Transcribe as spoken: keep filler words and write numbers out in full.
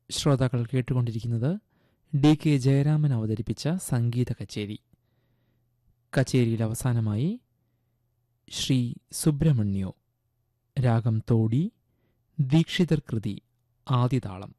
ശ്രോതാക്കൾ കേട്ടുകൊണ്ടിരിക്കുന്നത് D K Jayaraman അവതരിപ്പിച്ച സംഗീത കച്ചേരി. കച്ചേരിയിൽ അവസാനമായി ശ്രീ സുബ്രഹ്മണ്യോ, രാഗം തോടി, ദീക്ഷിതർ കൃതി, ആദിതാളം.